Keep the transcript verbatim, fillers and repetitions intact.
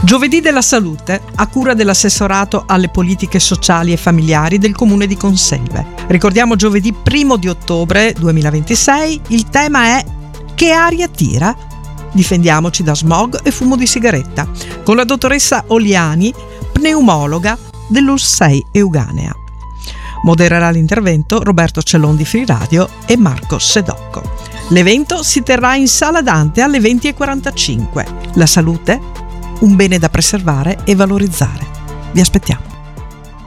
Giovedì della salute, a cura dell'assessorato alle politiche sociali e familiari del comune di Conselve. Ricordiamo giovedì primo di ottobre duemilaventisei, il tema è: che aria tira? Difendiamoci da smog e fumo di sigaretta, con la dottoressa Oliani, pneumologa dell'U L S S E I Euganea. Modererà l'intervento Roberto Cellon di Free Radio e Marco Sedocco. L'evento si terrà in Sala Dante alle venti e quarantacinque. La salute? Un bene da preservare e valorizzare. Vi aspettiamo.